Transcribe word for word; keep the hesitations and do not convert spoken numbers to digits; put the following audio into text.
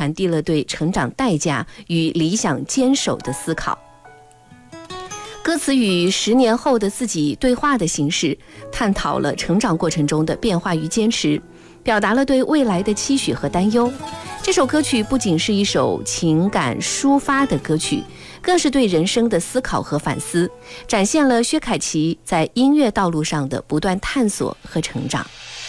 传递了对成长代价与理想坚守的思考。歌词与十年后的自己对话的形式，探讨了成长过程中的变化与坚持，表达了对未来的期许和担忧。这首歌曲不仅是一首情感抒发的歌曲，更是对人生的思考和反思，展现了薛凯琪在音乐道路上的不断探索和成长。